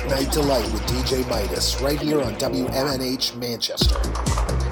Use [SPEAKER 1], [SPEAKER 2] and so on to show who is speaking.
[SPEAKER 1] Midnight Delight with DJ Midas, right here on WMNH Manchester.